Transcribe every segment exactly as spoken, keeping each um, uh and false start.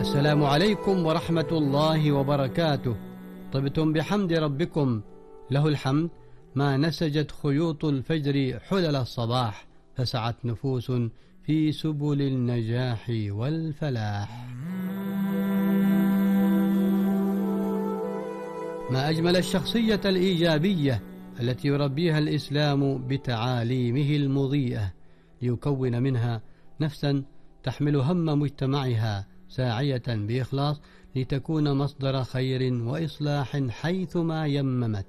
السلام عليكم ورحمة الله وبركاته. طبتم بحمد ربكم، له الحمد ما نسجت خيوط الفجر حلل الصباح، فسعت نفوس في سبل النجاح والفلاح. ما أجمل الشخصية الإيجابية التي يربيها الإسلام بتعاليمه المضيئة، ليكون منها نفسا تحمل هم مجتمعها ساعية بإخلاص لتكون مصدر خير وإصلاح حيثما يممت،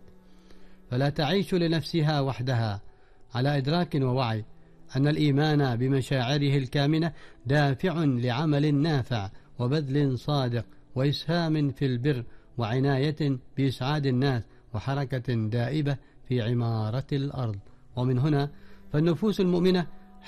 فلا تعيش لنفسها وحدها، على إدراك ووعي أن الإيمان بمشاعره الكامنة دافع لعمل نافع وبذل صادق وإسهام في البر وعناية بإسعاد الناس وحركة دائبة في عمارة الأرض. ومن هنا فالنفوس المؤمنة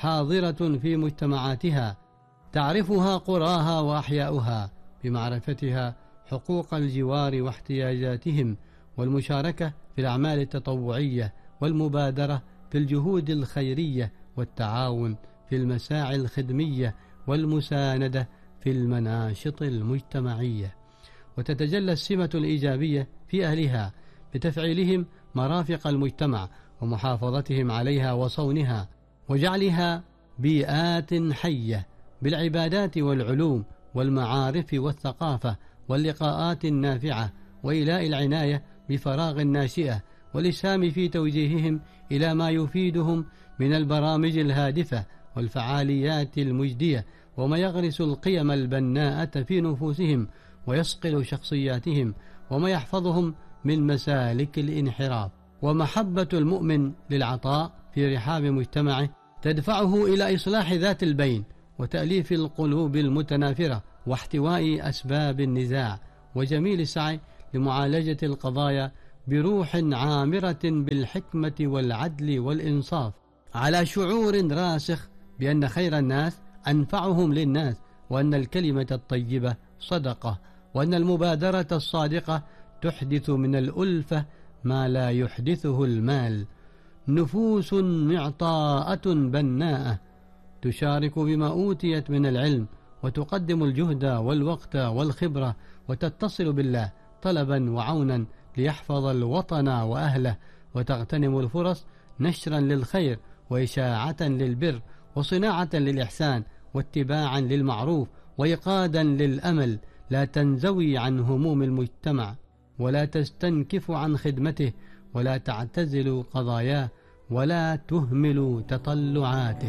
حاضرة في مجتمعاتها، تعرفها قراها وأحياؤها بمعرفتها حقوق الجوار واحتياجاتهم، والمشاركة في الأعمال التطوعية والمبادرة في الجهود الخيرية، والتعاون في المساعي الخدمية، والمساندة في المناشط المجتمعية. وتتجلى السمة الإيجابية في أهلها بتفعيلهم مرافق المجتمع ومحافظتهم عليها وصونها، وجعلها بيئات حية بالعبادات والعلوم والمعارف والثقافة واللقاءات النافعة، وإيلاء العناية بفراغ الناشئة، والإسهام في توجيههم إلى ما يفيدهم من البرامج الهادفة والفعاليات المجدية، وما يغرس القيم البناءة في نفوسهم ويصقل شخصياتهم، وما يحفظهم من مسالك الانحراف. ومحبة المؤمن للعطاء في رحاب مجتمعه تدفعه إلى إصلاح ذات البين وتأليف القلوب المتنافرة واحتواء أسباب النزاع، وجميل السعي لمعالجة القضايا بروح عامرة بالحكمة والعدل والإنصاف، على شعور راسخ بأن خير الناس أنفعهم للناس، وأن الكلمة الطيبة صدقة، وأن المبادرة الصادقة تحدث من الألفة ما لا يحدثه المال. نفوس معطاءة بناءة تشارك بما أوتيت من العلم، وتقدم الجهد والوقت والخبرة، وتتصل بالله طلبا وعونا ليحفظ الوطن وأهله، وتغتنم الفرص نشرا للخير وإشاعة للبر وصناعة للإحسان واتباعا للمعروف وإيقادا للأمل، لا تنزوي عن هموم المجتمع ولا تستنكف عن خدمته، ولا تعتزل قضاياه ولا تهمل تطلعاته.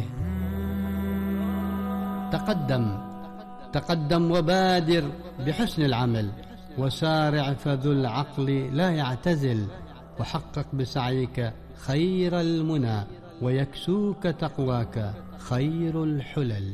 تقدم تقدم وبادر بحسن العمل، وسارع فذو العقل لا يعتزل، وحقق بسعيك خير المنى، ويكسوك تقواك خير الحلل.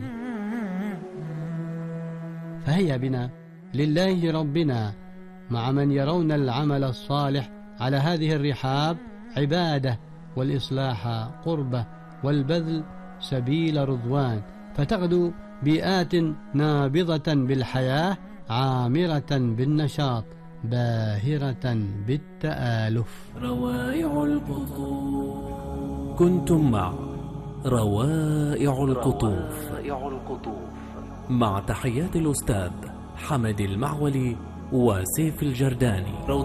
فهيا بنا لله ربنا مع من يرون العمل الصالح على هذه الرحاب عبادة، والإصلاح قربة، والبذل سبيل رضوان، فتغدو بيئات نابضة بالحياة عامرة بالنشاط باهرة بالتآلف. روائع القطوف. كنتم مع روائع القطوف مع تحيات الأستاذ حمد المعولي وسيف الجرداني.